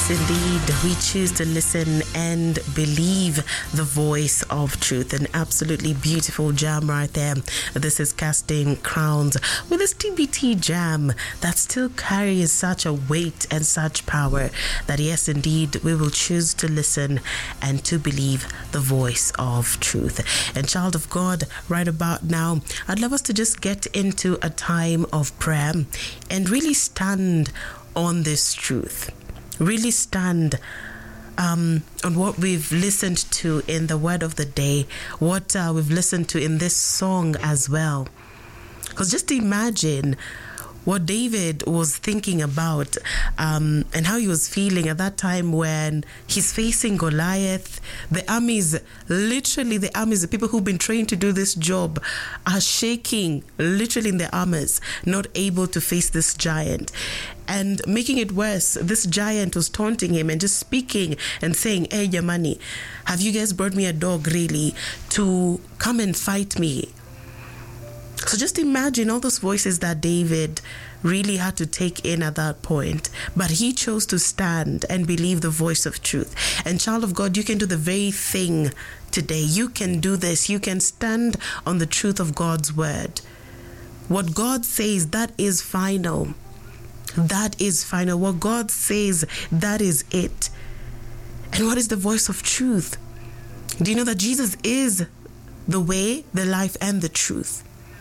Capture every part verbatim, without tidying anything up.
Yes, indeed. We choose to listen and believe the voice of truth. An absolutely beautiful jam right there. This is Casting Crowns with this T B T jam that still carries such a weight and such power that, yes, indeed, we will choose to listen and to believe the voice of truth. And child of God, right about now, I'd love us to just get into a time of prayer and really stand on this truth. Really stand um, on what we've listened to in the word of the day, what uh, we've listened to in this song as well. Because just imagine what David was thinking about um, and how he was feeling at that time when he's facing Goliath. The armies, literally the armies, the people who've been trained to do this job are shaking, literally in their armors, not able to face this giant. And making it worse, this giant was taunting him and just speaking and saying, "Hey, Yamani, have you guys brought me a dog really to come and fight me?" So just imagine all those voices that David really had to take in at that point. But he chose to stand and believe the voice of truth. And child of God, you can do the very thing today. You can do this. You can stand on the truth of God's word. What God says, that is final. That is final. What God says, that is it. And what is the voice of truth? Do you know that Jesus is the way, the life, and the truth?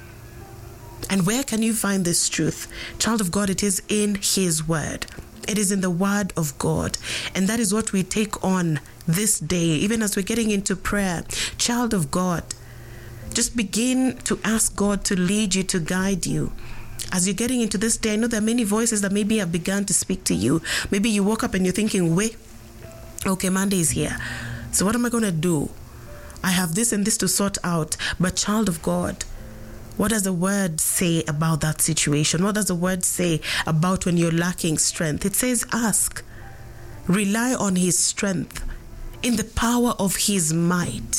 And where can you find this truth? Child of God, it is in His word. It is in the word of God. And that is what we take on this day, even as we're getting into prayer. Child of God, just begin to ask God to lead you, to guide you. As you're getting into this day, I know there are many voices that maybe have begun to speak to you. Maybe you woke up and you're thinking, wait, okay, Monday is here. So what am I going to do? I have this and this to sort out. But child of God, what does the word say about that situation? What does the word say about when you're lacking strength? It says, ask. Rely on His strength in the power of His might.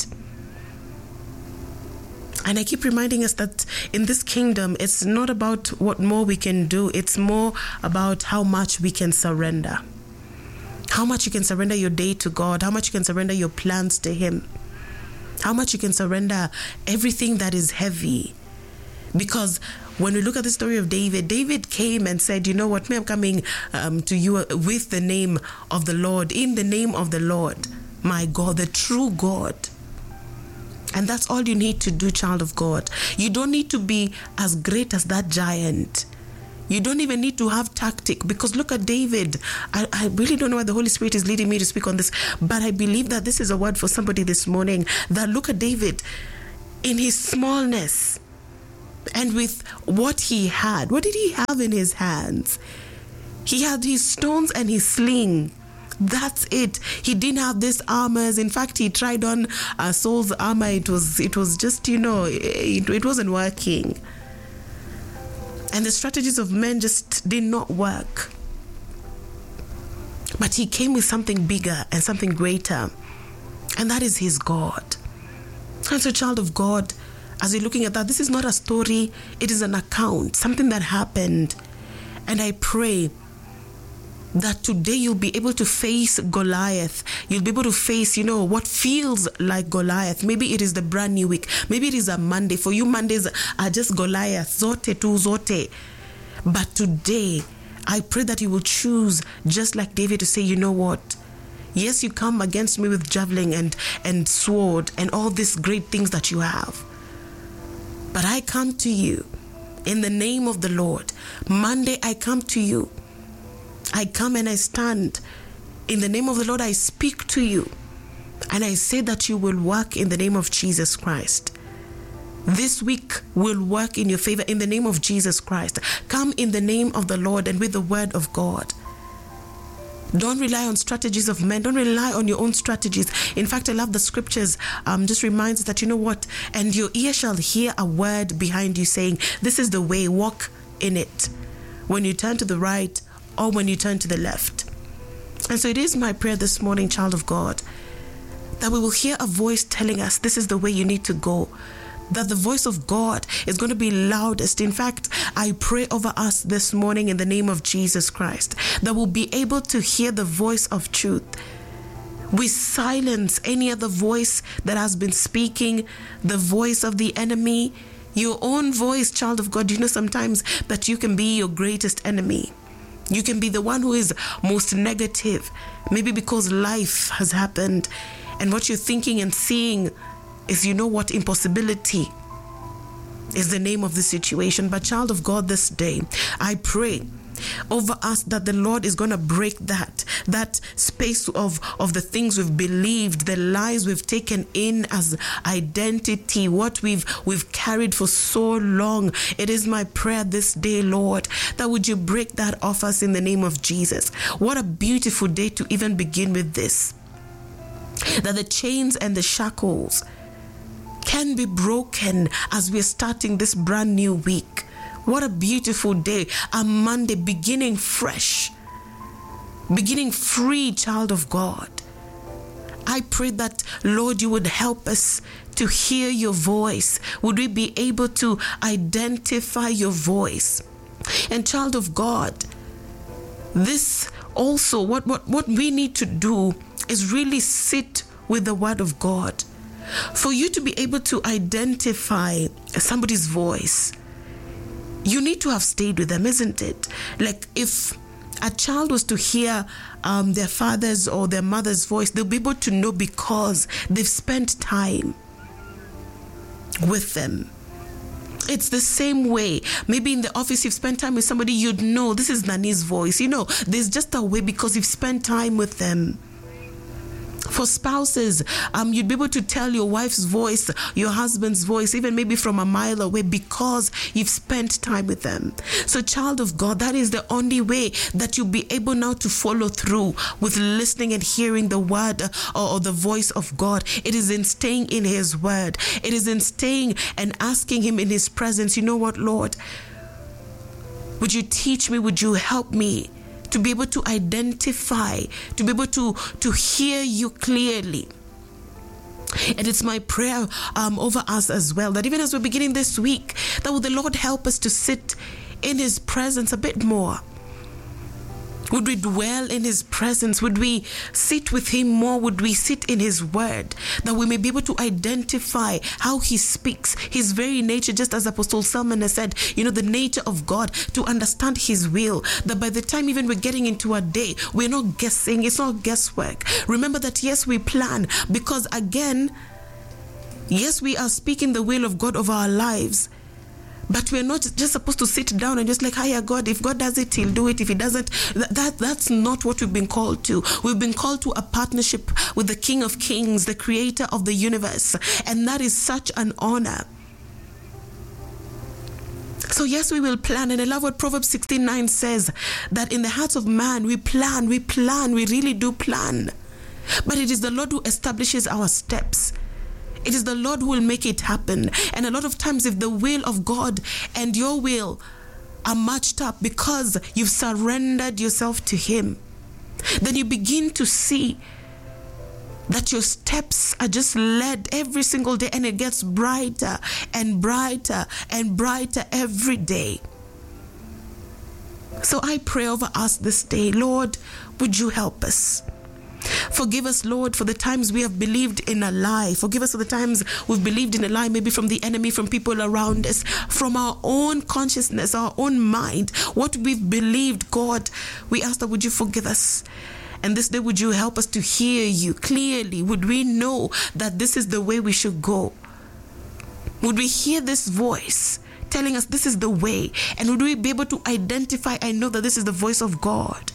And I keep reminding us that in this kingdom, it's not about what more we can do. It's more about how much we can surrender. How much you can surrender your day to God. How much you can surrender your plans to Him. How much you can surrender everything that is heavy. Because when we look at the story of David, David came and said, you know what, me, I'm coming um, to you with the name of the Lord, in the name of the Lord, my God, the true God. And that's all you need to do, child of God. You don't need to be as great as that giant. You don't even need to have tactic, because look at David. I, I really don't know why the Holy Spirit is leading me to speak on this, but I believe that this is a word for somebody this morning, that look at David in his smallness. And with what he had, what did he have in his hands? He had his stones and his sling. That's it. He didn't have this armors. In fact, he tried on uh, Saul's armor. It was, it was just, you know, it, it wasn't working. And the strategies of men just did not work. But he came with something bigger and something greater. And that is his God. And so, child of God, as you're looking at that, this is not a story, it is an account, something that happened. And I pray that today you'll be able to face Goliath. You'll be able to face, you know, what feels like Goliath. Maybe it is the brand new week. Maybe it is a Monday. For you, Mondays are just Goliath, zote tu zote. But today, I pray that you will choose, just like David, to say, you know what? Yes, you come against me with javelin and, and sword and all these great things that you have. But I come to you in the name of the Lord. Monday, I come to you. I come and I stand. In the name of the Lord, I speak to you. And I say that you will work in the name of Jesus Christ. This week will work in your favor in the name of Jesus Christ. Come in the name of the Lord and with the word of God. Don't rely on strategies of men. Don't rely on your own strategies. In fact, I love the scriptures. Um, just reminds us that, you know what? And your ear shall hear a word behind you saying, this is the way, walk in it. When you turn to the right or when you turn to the left. And so it is my prayer this morning, child of God, that we will hear a voice telling us this is the way you need to go. that the voice of God is going to be loudest. In fact, I pray over us this morning in the name of Jesus Christ that we'll be able to hear the voice of truth. We silence any other voice that has been speaking, the voice of the enemy, your own voice, child of God. You know sometimes that you can be your greatest enemy. You can be the one who is most negative, maybe because life has happened and what you're thinking and seeing is, you know what, impossibility is the name of the situation. But child of God, this day, I pray over us that the Lord is going to break that, that space of, of the things we've believed, the lies we've taken in as identity, what we've, we've carried for so long. It is my prayer this day, Lord, that would you break that off us in the name of Jesus. What a beautiful day to even begin with this, that the chains and the shackles can be broken as we're starting this brand new week. What a beautiful day, a Monday, beginning fresh, beginning free, child of God. I pray that, Lord, you would help us to hear your voice. Would we be able to identify your voice? And child of God, this also, what, what, what we need to do is really sit with the word of God. For you to be able to identify somebody's voice, you need to have stayed with them, isn't it? Like if a child was to hear um, their father's or their mother's voice, they'll be able to know because they've spent time with them. It's the same way. Maybe in the office, you've spent time with somebody, you'd know this is Nani's voice. You know, there's just a way because you've spent time with them. For spouses, um, you'd be able to tell your wife's voice, your husband's voice, even maybe from a mile away because you've spent time with them. So, child of God, that is the only way that you'll be able now to follow through with listening and hearing the word or, or the voice of God. It is in staying in his word. It is in staying and asking him in his presence, you know what, Lord, would you teach me? Would you help me to be able to identify, to be able to, to hear you clearly? And it's my prayer um, over us as well, that even as we're beginning this week, that would the Lord help us to sit in his presence a bit more. Would we dwell in his presence? Would we sit with him more? Would we sit in his word? That we may be able to identify how he speaks, his very nature, just as Apostle Salman has said, you know, the nature of God, to understand his will. That by the time even we're getting into a day, we're not guessing, it's not guesswork. Remember that, yes, we plan, because again, yes, we are speaking the will of God over our lives. But we're not just supposed to sit down and just like, hiya, God, if God does it, he'll do it. If he doesn't, that, that that's not what we've been called to. We've been called to a partnership with the King of Kings, the creator of the universe. And that is such an honor. So yes, we will plan. And I love what Proverbs sixteen nine says, that in the hearts of man, we plan, we plan, we really do plan. But it is the Lord who establishes our steps. It is the Lord who will make it happen. And a lot of times, if the will of God and your will are matched up because you've surrendered yourself to him, then you begin to see that your steps are just led every single day, and it gets brighter and brighter and brighter every day. So I pray over us this day, Lord, would you help us? Forgive us, Lord, for the times we have believed in a lie. Forgive us for the times we've believed in a lie, maybe from the enemy, from people around us, from our own consciousness, our own mind, what we've believed. God, we ask that would you forgive us? And this day, would you help us to hear you clearly? Would we know that this is the way we should go? Would we hear this voice telling us this is the way? And would we be able to identify, I know that this is the voice of God?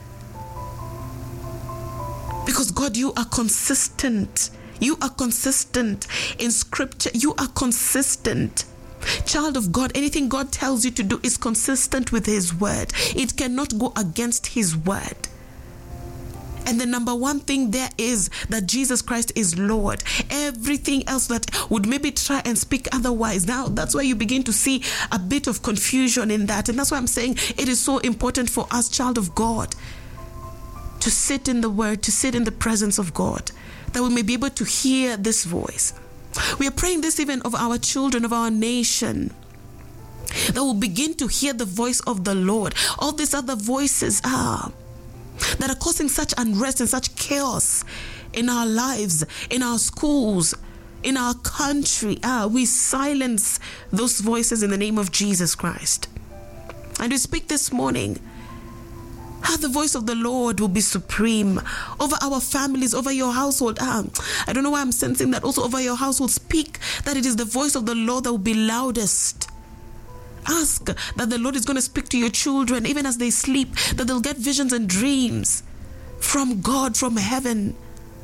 Because God, you are consistent. You are consistent in scripture. You are consistent. Child of God, anything God tells you to do is consistent with his word. It cannot go against his word. And the number one thing there is that Jesus Christ is Lord. Everything else that would maybe try and speak otherwise, now that's why you begin to see a bit of confusion in that. And that's why I'm saying it is so important for us, child of God, to sit in the word, to sit in the presence of God, that we may be able to hear this voice. We are praying this even of our children, of our nation, that will begin to hear the voice of the Lord. All these other voices are that are causing such unrest and such chaos in our lives, in our schools, in our country. Ah, we silence those voices in the name of Jesus Christ. And we speak this morning how the voice of the Lord will be supreme over our families, over your household. Ah, I don't know why I'm sensing that also over your household. Speak that it is the voice of the Lord that will be loudest. Ask that the Lord is going to speak to your children even as they sleep, that they'll get visions and dreams from God, from heaven.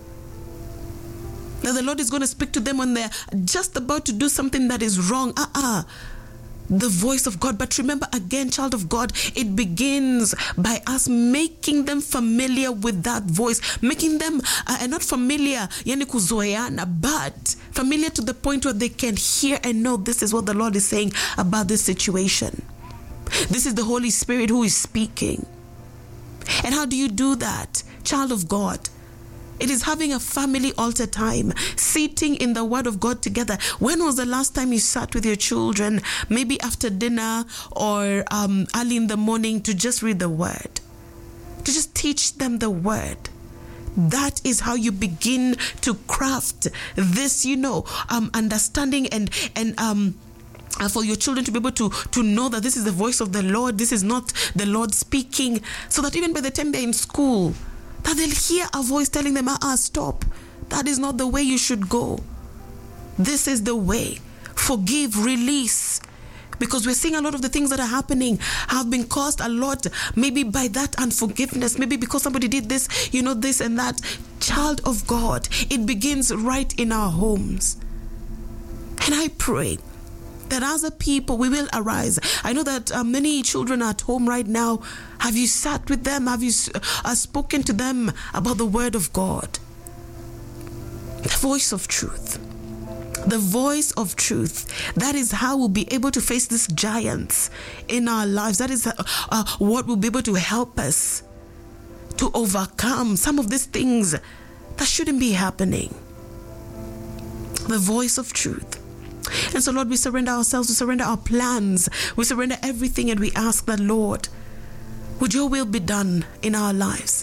That the Lord is going to speak to them when they're just about to do something that is wrong. Uh-uh. The voice of God. But remember again, child of God, it begins by us making them familiar with that voice, making them uh, not familiar, yani kuzoeana, but familiar to the point where they can hear and know this is what the Lord is saying about this situation. This is the Holy Spirit who is speaking. And how do you do that, child of God? It is having a family altar time, sitting in the Word of God together. When was the last time you sat with your children, maybe after dinner or um, early in the morning, to just read the Word, to just teach them the Word? That is how you begin to craft this, you know, um, understanding and and um. Uh, for your children to be able to, to know that this is the voice of the Lord, this is not the Lord speaking, so that even by the time they're in school, that they'll hear a voice telling them, ah, stop. That is not the way you should go. This is the way. Forgive, release. Because we're seeing a lot of the things that are happening have been caused a lot, maybe by that unforgiveness, maybe because somebody did this, you know, this and that. Child of God, it begins right in our homes. And I pray that as a people, we will arise. I know that uh, many children are at home right now. Have you sat with them? Have you uh, spoken to them about the Word of God? The voice of truth. The voice of truth. That is how we'll be able to face these giants in our lives. That is uh, uh, what will be able to help us to overcome some of these things that shouldn't be happening. The voice of truth. And so, Lord, we surrender ourselves, we surrender our plans, we surrender everything, and we ask that, Lord, would your will be done in our lives?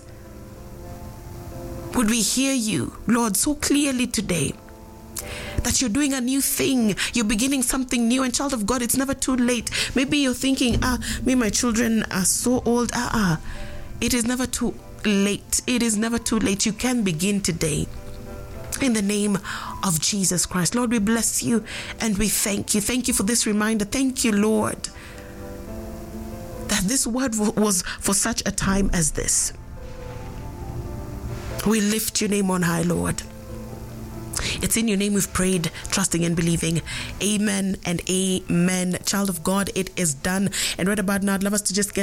Would we hear you, Lord, so clearly today that you're doing a new thing, you're beginning something new, and child of God, it's never too late. Maybe you're thinking, ah, me, my children are so old. Ah, ah, it is never too late. It is never too late. You can begin today. In the name of Jesus Christ. Lord, we bless you and we thank you. Thank you for this reminder. Thank you, Lord, that this word was for such a time as this. We lift your name on high, Lord. It's in your name we've prayed, trusting and believing. Amen and amen. Child of God, it is done. And right about now, I'd love us to just get